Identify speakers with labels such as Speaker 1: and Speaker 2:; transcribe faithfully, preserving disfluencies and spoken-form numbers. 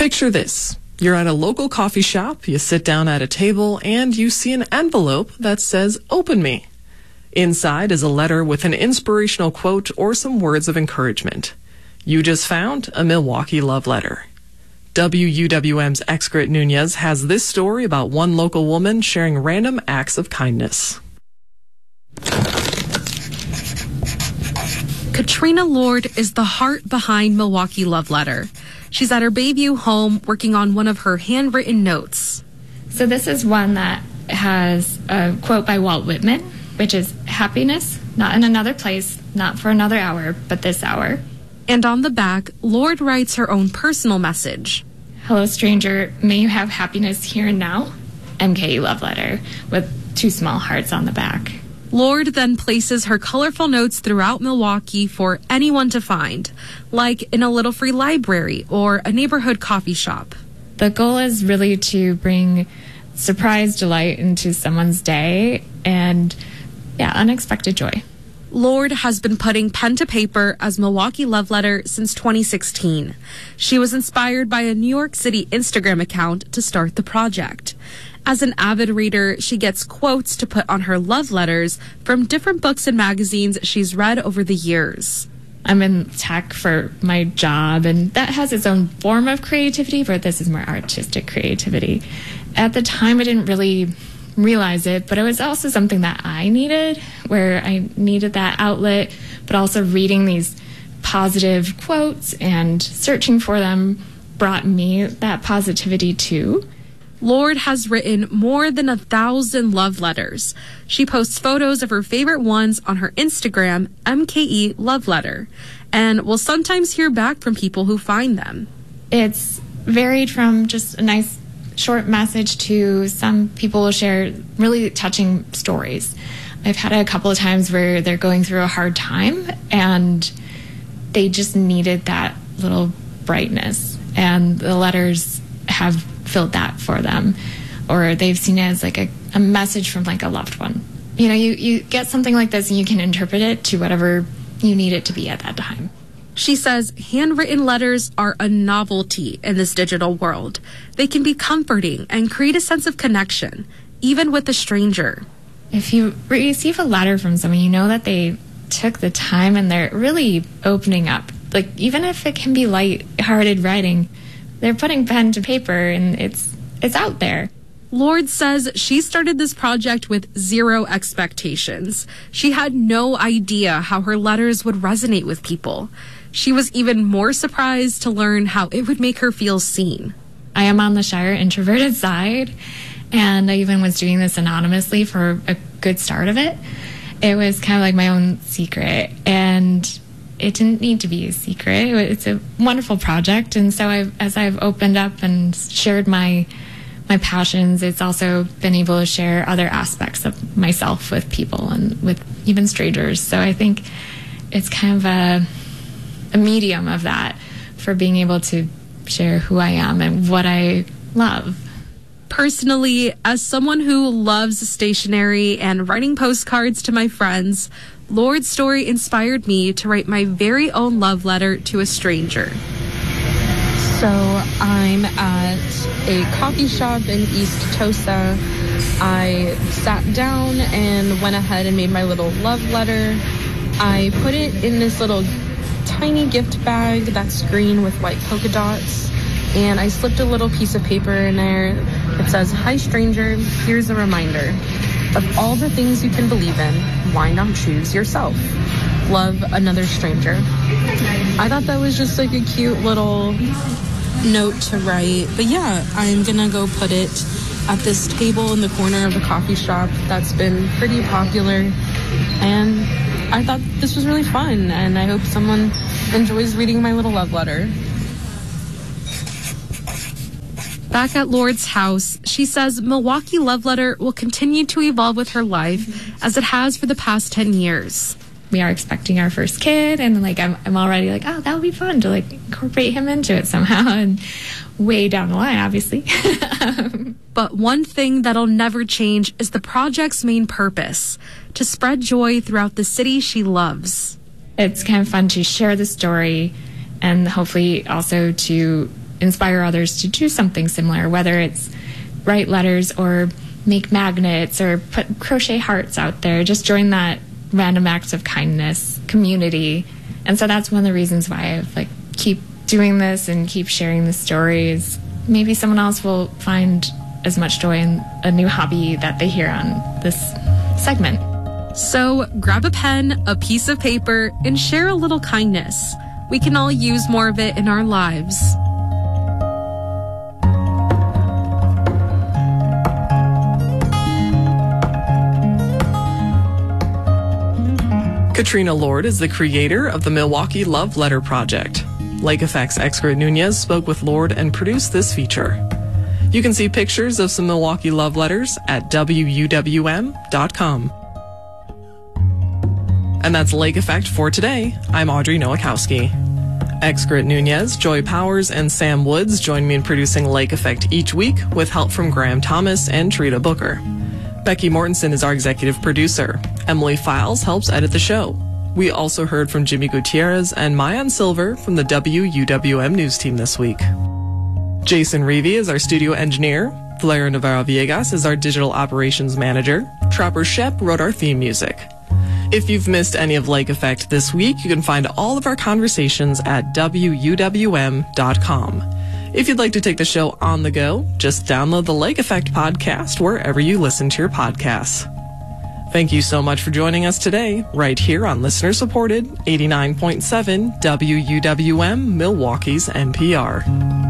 Speaker 1: Picture this. You're at a local coffee shop, you sit down at a table, and you see an envelope that says, "Open me." Inside is a letter with an inspirational quote or some words of encouragement. You just found a Milwaukee love letter. W U W M's Excrit Nunez has this story about one local woman sharing random acts of kindness.
Speaker 2: Katrina Lord is the heart behind Milwaukee Love Letter. She's at her Bayview home working on one of her handwritten notes.
Speaker 3: So this is one that has a quote by Walt Whitman, which is, "Happiness, not in another place, not for another hour, but this hour."
Speaker 2: And on the back, Lord writes her own personal message.
Speaker 3: "Hello, stranger. May you have happiness here and now. M K E Love Letter," with two small hearts on the back.
Speaker 2: Lord then places her colorful notes throughout Milwaukee for anyone to find, like in a little free library or a neighborhood coffee shop.
Speaker 3: The goal is really to bring surprise delight into someone's day and, yeah, unexpected joy.
Speaker 2: Lord has been putting pen to paper as Milwaukee Love Letter since twenty sixteen. She was inspired by a New York City Instagram account to start the project. As an avid reader, she gets quotes to put on her love letters from different books and magazines she's read over the years.
Speaker 3: I'm in tech for my job, and that has its own form of creativity, but this is more artistic creativity. At the time, I didn't really realize it, but it was also something that I needed, where I needed that outlet, but also reading these positive quotes and searching for them brought me that positivity too.
Speaker 2: Lord has written more than a thousand love letters. She posts photos of her favorite ones on her Instagram, M K E Love Letter, and will sometimes hear back from people who find them.
Speaker 3: It's varied from just a nice short message to some people will share really touching stories. I've had a couple of times where they're going through a hard time and they just needed that little brightness, and the letters have filled that for them, or they've seen it as like a, a message from like a loved one. You know, you, you get something like this and you can interpret it to whatever you need it to be at that time.
Speaker 2: She says handwritten letters are a novelty in this digital world. They can be comforting and create a sense of connection, even with a stranger.
Speaker 3: If you receive a letter from someone, you know that they took the time and they're really opening up. Like, even if it can be light-hearted writing, they're putting pen to paper and it's it's out there.
Speaker 2: Lord says she started this project with zero expectations. She had no idea how her letters would resonate with people. She was even more surprised to learn how it would make her feel seen.
Speaker 3: I am on the shyer introverted side, and I even was doing this anonymously for a good start of it. It was kind of like my own secret, and it didn't need to be a secret. It's a wonderful project, and so I've, as I've opened up and shared my my passions, it's also been able to share other aspects of myself with people and with even strangers. So I think it's kind of a, a medium of that for being able to share who I am and what I love.
Speaker 2: Personally, as someone who loves stationery and writing postcards to my friends, Lord's story inspired me to write my very own love letter to a stranger.
Speaker 4: So I'm at a coffee shop in East Tosa. I sat down and went ahead and made my little love letter. I put it in this little tiny gift bag that's green with white polka dots. And I slipped a little piece of paper in there. It says, "Hi stranger, here's a reminder. Of all the things you can believe in, why not choose yourself? Love, Another Stranger." I thought that was just like a cute little note to write. But yeah, I'm gonna go put it at this table in the corner of the coffee shop that's been pretty popular. And I thought this was really fun, and I hope someone enjoys reading my little love letter.
Speaker 2: Back at Lord's house, she says Milwaukee Love Letter will continue to evolve with her life as it has for the past ten years.
Speaker 3: We are expecting our first kid, and like I'm, I'm already like, oh, that would be fun to like incorporate him into it somehow, and way down the line, obviously.
Speaker 2: But one thing that'll never change is the project's main purpose: to spread joy throughout the city she loves.
Speaker 3: It's kind of fun to share the story, and hopefully also to inspire others to do something similar, whether it's write letters or make magnets or put crochet hearts out there. Just join that random acts of kindness community. And so that's one of the reasons why I like keep doing this and keep sharing the stories. Maybe someone else will find as much joy in a new hobby that they hear on this segment.
Speaker 2: So grab a pen, a piece of paper, and share a little kindness. We can all use more of it in our lives.
Speaker 1: Katrina Lord is the creator of the Milwaukee Love Letter Project. Lake Effect's Excret Nunez spoke with Lord and produced this feature. You can see pictures of some Milwaukee love letters at W U W M dot com. And that's Lake Effect for today. I'm Audrey Nowakowski. Excret Nunez, Joy Powers, and Sam Woods join me in producing Lake Effect each week with help from Graham Thomas and Trita Booker. Becky Mortensen is our executive producer. Emily Files helps edit the show. We also heard from Jimmy Gutierrez and Mayan Silver from the W U W M News team this week. Jason Reevy is our studio engineer. Valera Navarro Villegas is our digital operations manager. Trapper Shep wrote our theme music. If you've missed any of Lake Effect this week, you can find all of our conversations at W U W M dot com. If you'd like to take the show on the go, just download the Lake Effect podcast wherever you listen to your podcasts. Thank you so much for joining us today, right here on listener-supported eighty-nine point seven W U W M, Milwaukee's N P R.